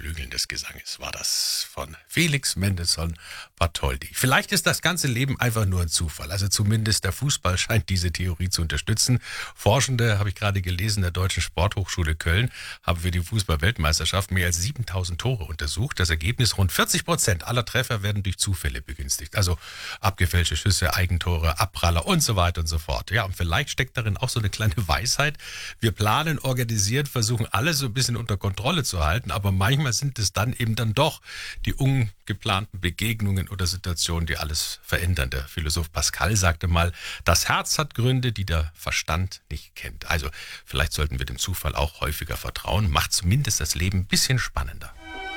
Flügeln des Gesanges war das von Felix Mendelssohn Bartholdy. Vielleicht ist das ganze Leben einfach nur ein Zufall. Also zumindest der Fußball scheint diese Theorie zu unterstützen. Forschende, habe ich gerade gelesen, der Deutschen Sporthochschule Köln haben für die Fußball-Weltmeisterschaft mehr als 7000 Tore untersucht. Das Ergebnis: rund 40% aller Treffer werden durch Zufälle begünstigt. Also abgefälschte Schüsse, Eigentore, Abpraller und so weiter und so fort. Ja, und vielleicht steckt darin auch so eine kleine Weisheit. Wir planen, organisiert, versuchen alles so ein bisschen unter Kontrolle zu halten, aber manchmal sind es dann eben dann doch die ungeplanten Begegnungen oder Situationen, die alles verändern. Der Philosoph Pascal sagte mal, das Herz hat Gründe, die der Verstand nicht kennt. Also vielleicht sollten wir dem Zufall auch häufiger vertrauen, macht zumindest das Leben ein bisschen spannender.